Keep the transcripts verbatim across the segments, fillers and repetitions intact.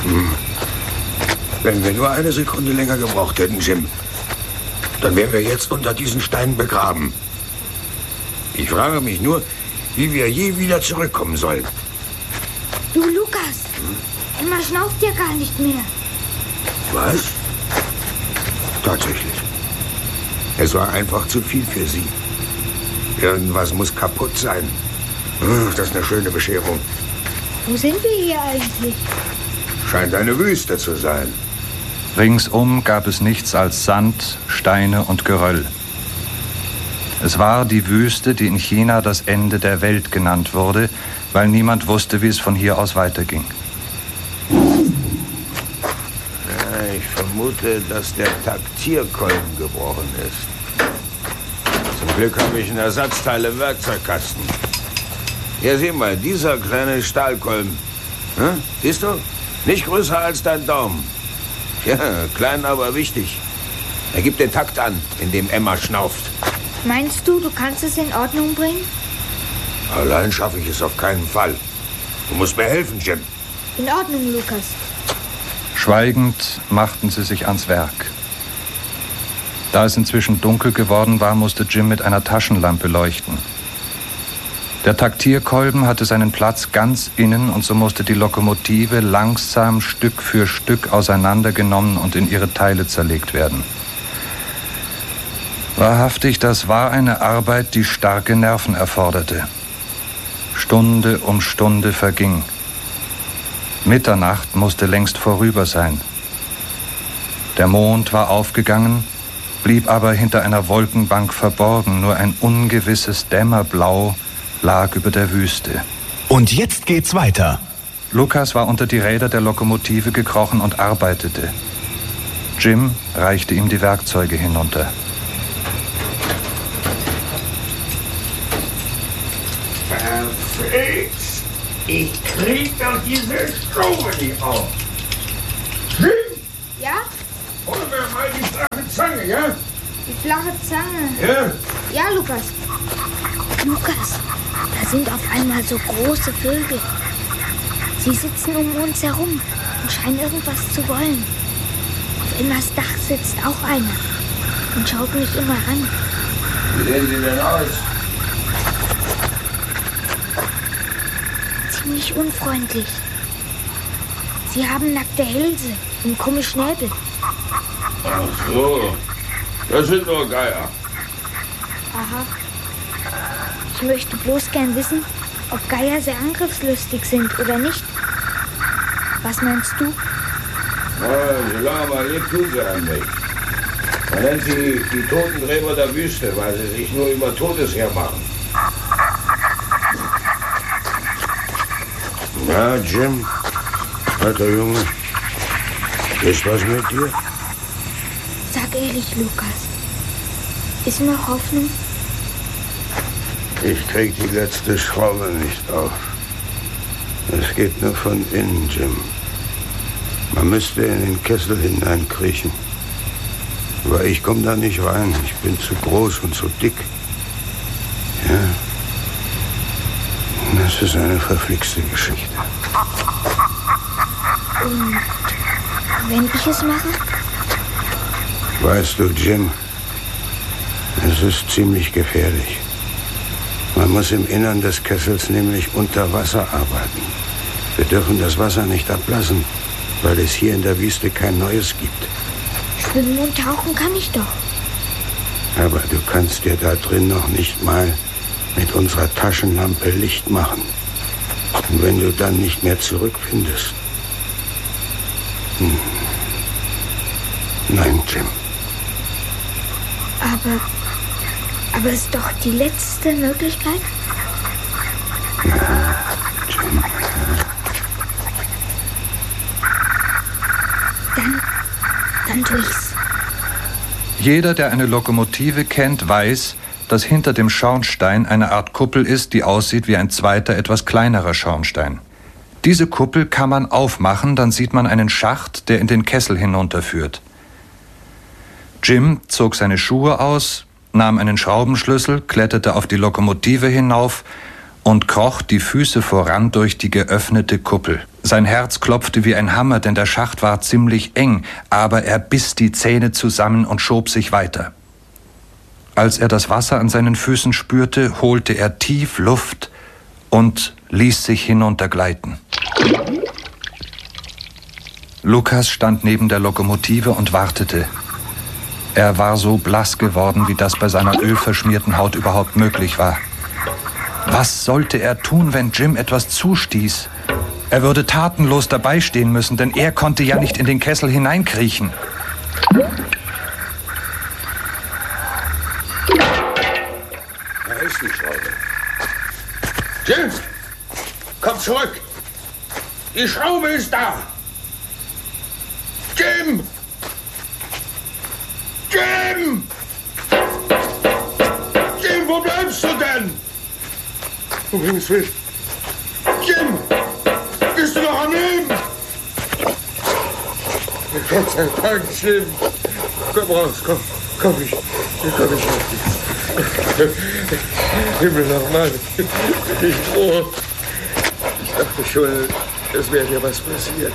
Hm. Wenn wir nur eine Sekunde länger gebraucht hätten, Jim, dann wären wir jetzt unter diesen Steinen begraben. Ich frage mich nur, wie wir je wieder zurückkommen sollen. Du, Lukas, hm? Emma schnauft ja gar nicht mehr. Was? Tatsächlich. Es war einfach zu viel für sie. Irgendwas muss kaputt sein. Das ist eine schöne Bescherung. Wo sind wir hier eigentlich? Scheint eine Wüste zu sein. Ringsum gab es nichts als Sand, Steine und Geröll. Es war die Wüste, die in China das Ende der Welt genannt wurde, weil niemand wusste, wie es von hier aus weiterging. Ja, ich vermute, dass der Taktierkolben gebrochen ist. Zum Glück habe ich einen Ersatzteil im Werkzeugkasten. Ja, sieh mal, dieser kleine Stahlkolben. Hm? Siehst du? Nicht größer als dein Daumen. Ja, klein, aber wichtig. Er gibt den Takt an, in dem Emma schnauft. Meinst du, du kannst es in Ordnung bringen? Allein schaffe ich es auf keinen Fall. Du musst mir helfen, Jim. In Ordnung, Lukas. Schweigend machten sie sich ans Werk. Da es inzwischen dunkel geworden war, musste Jim mit einer Taschenlampe leuchten. Der Taktierkolben hatte seinen Platz ganz innen und so musste die Lokomotive langsam Stück für Stück auseinandergenommen und in ihre Teile zerlegt werden. Wahrhaftig, das war eine Arbeit, die starke Nerven erforderte. Stunde um Stunde verging. Mitternacht musste längst vorüber sein. Der Mond war aufgegangen, blieb aber hinter einer Wolkenbank verborgen. Nur ein ungewisses Dämmerblau lag über der Wüste. Und jetzt geht's weiter. Lukas war unter die Räder der Lokomotive gekrochen und arbeitete. Jim reichte ihm die Werkzeuge hinunter. Perfekt! Ich krieg doch diese Schraube nicht auf. Jim! Ja? Hol mir mal die flache Zange, ja? Die flache Zange? Ja? Ja, Lukas. Lukas, da sind auf einmal so große Vögel. Sie sitzen um uns herum und scheinen irgendwas zu wollen. Auf Emmas Dach sitzt auch einer und schaut mich immer an. Wie sehen Sie denn aus? Ziemlich unfreundlich. Sie haben nackte Hälse und krumme Schnäbel. Ach so, das sind nur Geier. Aha. Ich möchte bloß gern wissen, ob Geier sehr angriffslustig sind oder nicht. Was meinst du? Oh, solange man lebt, tun sie einem nicht. Man nennt sie die Totengräber der Wüste, weil sie sich nur über Totes hermachen. Na, Jim, alter Junge, ist was mit dir? Sag ehrlich, Lukas, ist noch Hoffnung? Ich krieg die letzte Schraube nicht auf. Es geht nur von innen, Jim. Man müsste in den Kessel hineinkriechen. Aber ich komme da nicht rein. Ich bin zu groß und zu dick. Ja. Das ist eine verflixte Geschichte. Und wenn ich es mache? Weißt du, Jim, es ist ziemlich gefährlich. Man muss im Innern des Kessels nämlich unter Wasser arbeiten. Wir dürfen das Wasser nicht ablassen, weil es hier in der Wüste kein Neues gibt. Schwimmen und tauchen kann ich doch. Aber du kannst dir da drin noch nicht mal mit unserer Taschenlampe Licht machen. Und wenn du dann nicht mehr zurückfindest... Hm. Nein, Jim. Aber... Aber es ist doch die letzte Möglichkeit? Ja, Jim. Dann... Dann tu ich's. Jeder, der eine Lokomotive kennt, weiß, dass hinter dem Schornstein eine Art Kuppel ist, die aussieht wie ein zweiter, etwas kleinerer Schornstein. Diese Kuppel kann man aufmachen, dann sieht man einen Schacht, der in den Kessel hinunterführt. Jim zog seine Schuhe aus, nahm einen Schraubenschlüssel, kletterte auf die Lokomotive hinauf und kroch die Füße voran durch die geöffnete Kuppel. Sein Herz klopfte wie ein Hammer, denn der Schacht war ziemlich eng, aber er biss die Zähne zusammen und schob sich weiter. Als er das Wasser an seinen Füßen spürte, holte er tief Luft und ließ sich hinuntergleiten. Lukas stand neben der Lokomotive und wartete. Er war so blass geworden, wie das bei seiner ölverschmierten Haut überhaupt möglich war. Was sollte er tun, wenn Jim etwas zustieß? Er würde tatenlos dabei stehen müssen, denn er konnte ja nicht in den Kessel hineinkriechen. Da ist die Schraube. Jim, komm zurück. Die Schraube ist da. Jim! Jim! Jim, wo bleibst du denn? Um Himmels Willen. Jim! Bist du noch am Leben? Gott sei Dank, Jim. Komm raus, komm. Komm, ich, komm, ich helfe dir. Himmel nochmal. Ich froh. Ich dachte schon, es wäre dir was passiert.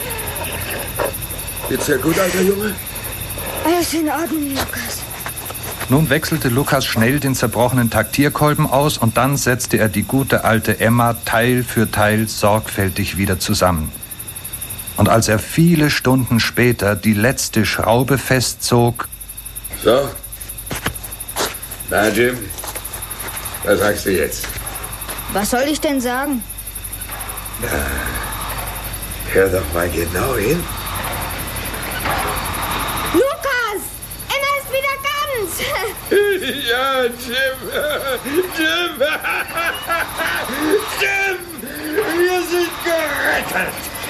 Geht's dir gut, alter Junge? Alles in Ordnung, Lukas. Nun wechselte Lukas schnell den zerbrochenen Taktierkolben aus und dann setzte er die gute alte Emma Teil für Teil sorgfältig wieder zusammen. Und als er viele Stunden später die letzte Schraube festzog... So? Na, Jim, was sagst du jetzt? Was soll ich denn sagen? Na, hör doch mal genau hin. Lukas! Emma ist wieder ganz! Ja, Jim! Jim! Jim! Wir sind gerettet!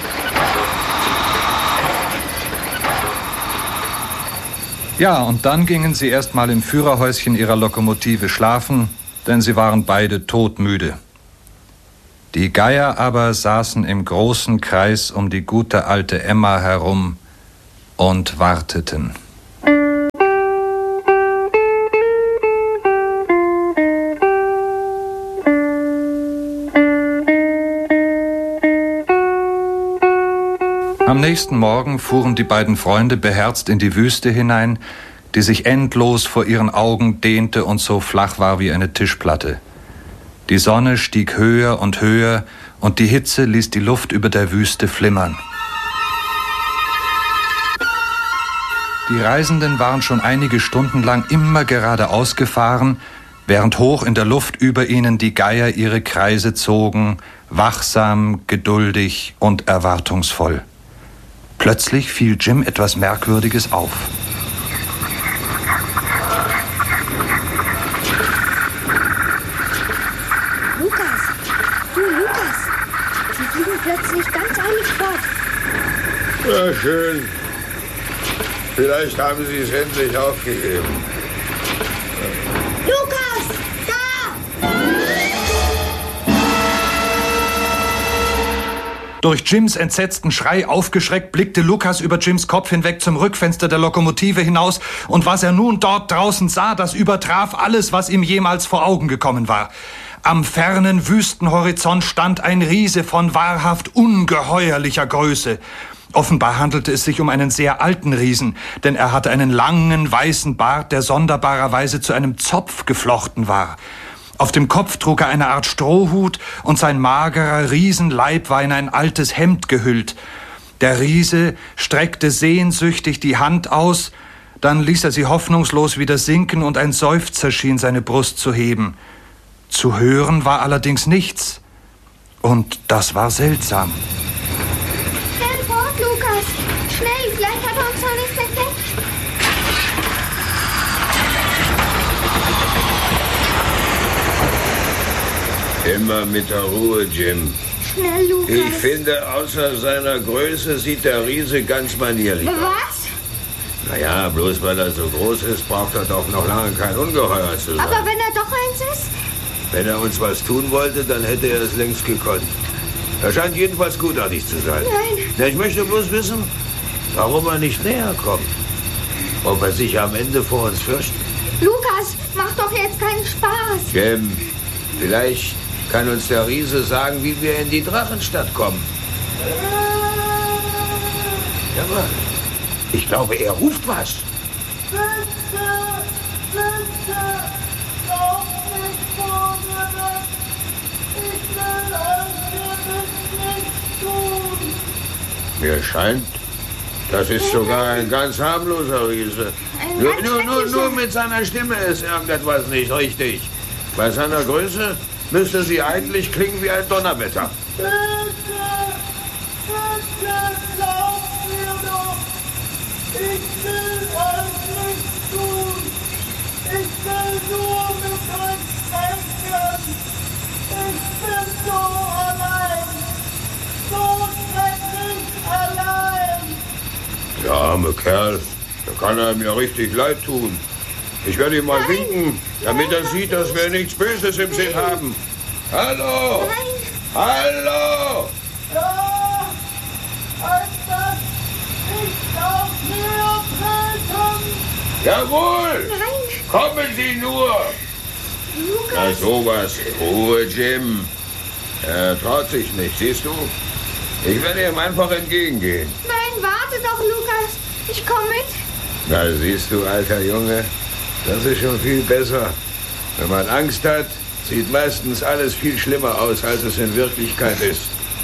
Ja, und dann gingen sie erst mal im Führerhäuschen ihrer Lokomotive schlafen, denn sie waren beide todmüde. Die Geier aber saßen im großen Kreis um die gute alte Emma herum und warteten. Am nächsten Morgen fuhren die beiden Freunde beherzt in die Wüste hinein, die sich endlos vor ihren Augen dehnte und so flach war wie eine Tischplatte. Die Sonne stieg höher und höher und die Hitze ließ die Luft über der Wüste flimmern. Die Reisenden waren schon einige Stunden lang immer geradeaus gefahren, während hoch in der Luft über ihnen die Geier ihre Kreise zogen, wachsam, geduldig und erwartungsvoll. Plötzlich fiel Jim etwas Merkwürdiges auf. Lukas! Du, Lukas! Sie fliegen plötzlich ganz eilig fort. Na schön. Vielleicht haben sie es endlich aufgegeben. Lukas! Da! Durch Jims entsetzten Schrei aufgeschreckt, blickte Lukas über Jims Kopf hinweg zum Rückfenster der Lokomotive hinaus, und was er nun dort draußen sah, das übertraf alles, was ihm jemals vor Augen gekommen war. Am fernen Wüstenhorizont stand ein Riese von wahrhaft ungeheuerlicher Größe. Offenbar handelte es sich um einen sehr alten Riesen, denn er hatte einen langen, weißen Bart, der sonderbarerweise zu einem Zopf geflochten war. Auf dem Kopf trug er eine Art Strohhut und sein magerer Riesenleib war in ein altes Hemd gehüllt. Der Riese streckte sehnsüchtig die Hand aus, dann ließ er sie hoffnungslos wieder sinken und ein Seufzer schien seine Brust zu heben. Zu hören war allerdings nichts. Und das war seltsam. Schnell fort, Lukas! Schnell, vielleicht hat er uns noch nicht entdeckt. Immer mit der Ruhe, Jim. Schnell, Lukas! Ich finde, außer seiner Größe sieht der Riese ganz manierlich aus. Was? Naja, bloß weil er so groß ist, braucht er doch noch lange kein Ungeheuer zu sein. Aber wenn er doch eins ist? Wenn er uns was tun wollte, dann hätte er es längst gekonnt. Er scheint jedenfalls gutartig zu sein. Nein. Na, ich möchte bloß wissen, warum er nicht näher kommt. Ob er sich am Ende vor uns fürchtet. Lukas, mach doch jetzt keinen Spaß. Jim, vielleicht kann uns der Riese sagen, wie wir in die Drachenstadt kommen. Ja, aber ich glaube, er ruft was. Bitte, bitte, lauf nicht vor mir weg. Ich will es dir nicht tun. Mir scheint, das ist sogar ein ganz harmloser Riese. Ein Nur, ganz nur, nur, schrecklicher. nur mit seiner Stimme ist irgendetwas nicht richtig. Bei seiner Größe müsste sie eigentlich klingen wie ein Donnerwetter. Bitte, bitte, lauf mir doch. Ich will es nicht tun. Ich will nur mit euch sprechen. Ich bin so allein. So schrecklich allein. Der arme Kerl, da kann einem ja richtig leid tun. Ich werde ihm mal Nein. winken, damit Nein, er sieht, dass wir nichts Böses im Sinn haben. Hallo! Nein, Hallo! Ja, etwas nicht auf mir treten. Jawohl! nein, Kommen Sie nur! Na Lukas. sowas. Ruhe, Jim. Er traut sich nicht, siehst du? Ich werde ihm einfach entgegengehen. Nein, warte doch, Lukas. Ich komme mit. Na, siehst du, alter Junge, das ist schon viel besser. Wenn man Angst hat, sieht meistens alles viel schlimmer aus, als es in Wirklichkeit ist.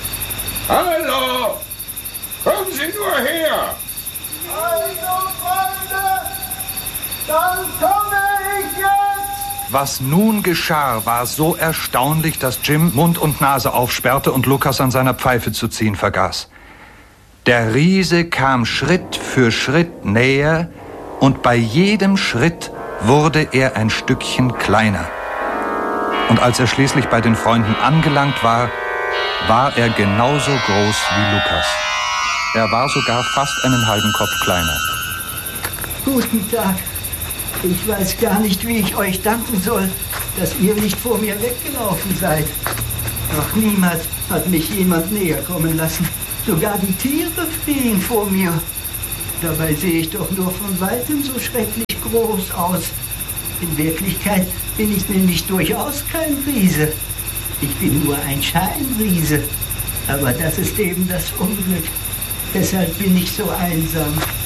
Hallo! Kommen Sie nur her! Also, Freunde, dann komme ich jetzt. Was nun geschah, war so erstaunlich, dass Jim Mund und Nase aufsperrte und Lukas an seiner Pfeife zu ziehen vergaß. Der Riese kam Schritt für Schritt näher und bei jedem Schritt wurde er ein Stückchen kleiner. Und als er schließlich bei den Freunden angelangt war, war er genauso groß wie Lukas. Er war sogar fast einen halben Kopf kleiner. Guten Tag. Ich weiß gar nicht, wie ich euch danken soll, dass ihr nicht vor mir weggelaufen seid. Noch niemals hat mich jemand näher kommen lassen. Sogar die Tiere fliehen vor mir. Dabei sehe ich doch nur von weitem so schrecklich groß aus. In Wirklichkeit bin ich nämlich durchaus kein Riese. Ich bin nur ein Scheinriese. Aber das ist eben das Unglück. Deshalb bin ich so einsam.